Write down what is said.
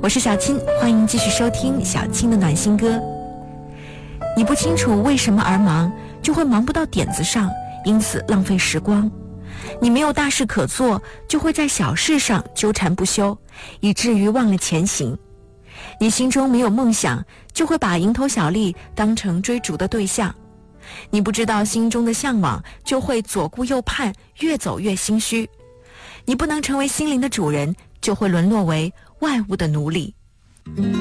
我是小青，欢迎继续收听小青的暖心歌。你不清楚为什么而忙，就会忙不到点子上，因此浪费时光。你没有大事可做，就会在小事上纠缠不休，以至于忘了前行。你心中没有梦想，就会把蝇头小利当成追逐的对象。你不知道心中的向往，就会左顾右盼，越走越心虚。你不能成为心灵的主人，就会沦落为外物的奴隶。